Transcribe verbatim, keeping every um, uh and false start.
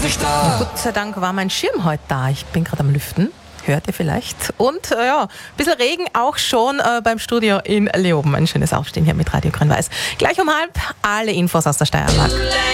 nicht da. Gott sei Dank war mein Schirm heute da. Ich bin gerade am Lüften. Hört ihr vielleicht? Und äh, ja, ein bisschen Regen auch schon äh, beim Studio in Leoben. Ein schönes Aufstehen hier mit Radio Grün-Weiß. Gleich um halb alle Infos aus der Steiermark.